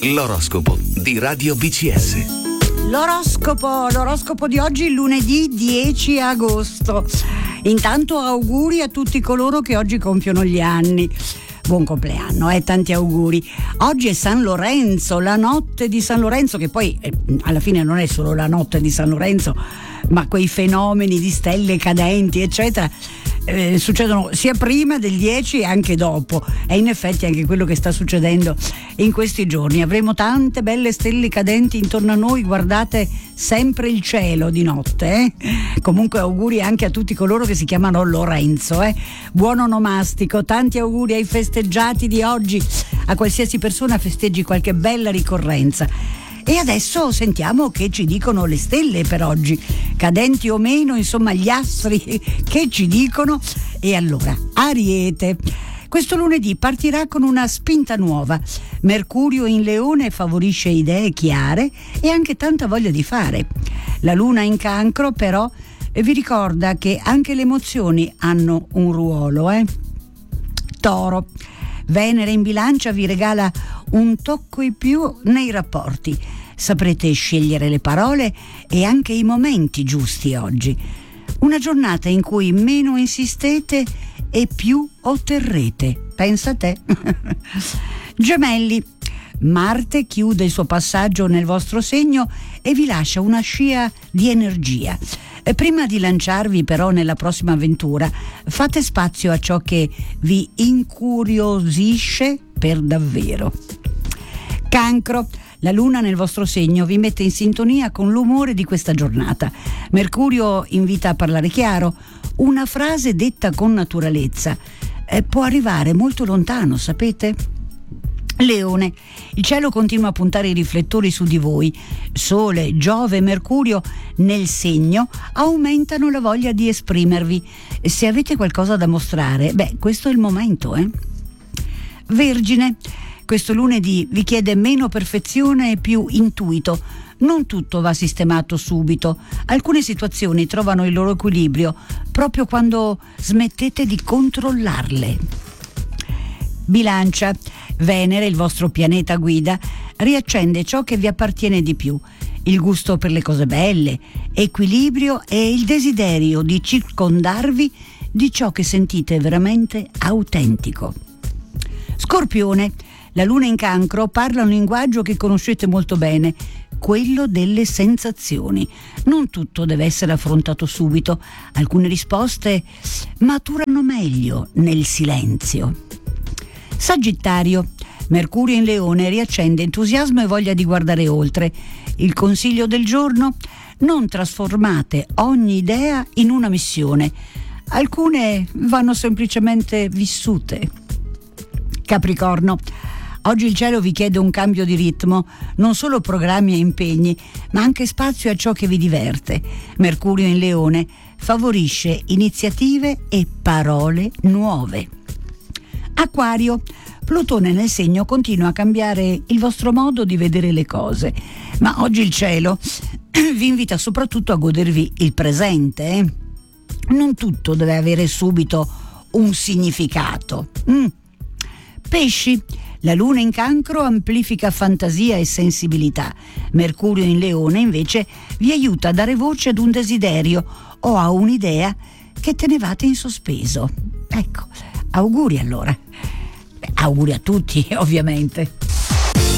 L'oroscopo di Radio BCS. L'oroscopo di oggi, lunedì 10 agosto. Intanto auguri a tutti coloro che oggi compiono gli anni. Buon compleanno, tanti auguri. Oggi è San Lorenzo, la notte di San Lorenzo, che poi alla fine non è solo la notte di San Lorenzo, ma quei fenomeni di stelle cadenti, eccetera, succedono sia prima del 10 e anche dopo. E in effetti anche quello che sta succedendo in questi giorni. Avremo tante belle stelle cadenti intorno a noi, guardate sempre il cielo di notte. Comunque auguri anche a tutti coloro che si chiamano Lorenzo. Buon onomastico, tanti auguri ai festeggiati di oggi, a qualsiasi persona festeggi qualche bella ricorrenza. E adesso sentiamo che ci dicono le stelle per oggi, cadenti o meno, insomma gli astri che ci dicono. E allora, Ariete, questo lunedì partirà con una spinta nuova. Mercurio in Leone favorisce idee chiare e anche tanta voglia di fare. La Luna in Cancro però vi ricorda che anche le emozioni hanno un ruolo. Toro, Venere in Bilancia vi regala un tocco in più nei rapporti. Saprete scegliere le parole e anche i momenti giusti oggi. Una giornata in cui meno insistete e più otterrete. Pensa a te. Gemelli, Marte chiude il suo passaggio nel vostro segno e vi lascia una scia di energia. Prima di lanciarvi però nella prossima avventura, fate spazio a ciò che vi incuriosisce per davvero. Cancro, la Luna nel vostro segno vi mette in sintonia con l'umore di questa giornata. Mercurio invita a parlare chiaro. Una frase detta con naturalezza può arrivare molto lontano, sapete? Leone, il cielo continua a puntare i riflettori su di voi. Sole, Giove e Mercurio nel segno aumentano la voglia di esprimervi. Se avete qualcosa da mostrare, questo è il momento. Vergine, questo lunedì vi chiede meno perfezione e più intuito. Non tutto va sistemato subito. Alcune situazioni trovano il loro equilibrio proprio quando smettete di controllarle. Bilancia, Venere, il vostro pianeta guida, riaccende ciò che vi appartiene di più. Il gusto per le cose belle, equilibrio e il desiderio di circondarvi di ciò che sentite veramente autentico. Scorpione, la Luna in Cancro parla un linguaggio che conoscete molto bene, quello delle sensazioni. Non tutto deve essere affrontato subito. Alcune risposte maturano meglio nel silenzio. Sagittario, Mercurio in Leone riaccende entusiasmo e voglia di guardare oltre. Il consiglio del giorno: non trasformate ogni idea in una missione. Alcune vanno semplicemente vissute. Capricorno, oggi il cielo vi chiede un cambio di ritmo, non solo programmi e impegni, ma anche spazio a ciò che vi diverte. Mercurio in Leone favorisce iniziative e parole nuove. Acquario, Plutone nel segno continua a cambiare il vostro modo di vedere le cose, ma oggi il cielo vi invita soprattutto a godervi il presente. Non tutto deve avere subito un significato. Pesci, la Luna in Cancro amplifica fantasia e sensibilità. Mercurio in Leone invece vi aiuta a dare voce ad un desiderio o a un'idea che tenevate in sospeso. Ecco, auguri allora. Auguri a tutti, ovviamente.